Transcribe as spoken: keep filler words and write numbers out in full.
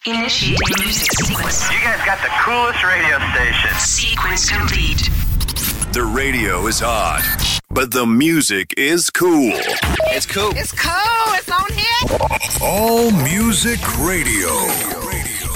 Initiating music sequence. You guys got the coolest radio station. Sequence complete. The radio is hot, but the music is cool. It's cool. It's cool. It's on here. All Music Radio. Radio.